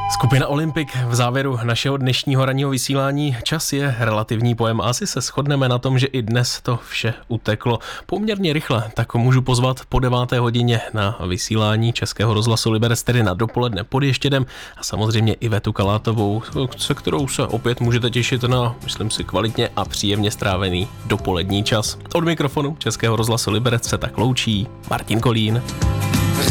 Skupina Olympik v závěru našeho dnešního ranního vysílání. Čas je relativní pojem. Asi se shodneme na tom, že i dnes to vše uteklo poměrně rychle. Tak můžu pozvat po 9. hodině na vysílání Českého rozhlasu Liberec, tedy na dopoledne pod Ještědem, a samozřejmě Ivetu Kalátovou, se kterou se opět můžete těšit na, myslím si, kvalitně a příjemně strávený dopolední čas. Od mikrofonu Českého rozhlasu Liberec se tak loučí Martin Kolín.